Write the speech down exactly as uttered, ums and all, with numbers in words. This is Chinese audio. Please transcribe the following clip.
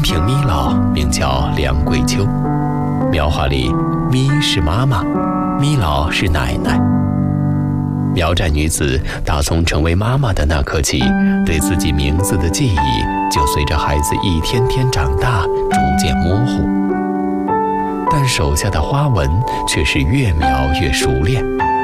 单凭咪老名叫梁桂秋，苗话里咪是妈妈，咪老是奶奶。苗寨女子打从成为妈妈的那刻起，对自己名字的记忆就随着孩子一天天长大逐渐模糊，但手下的花纹却是越描越熟练。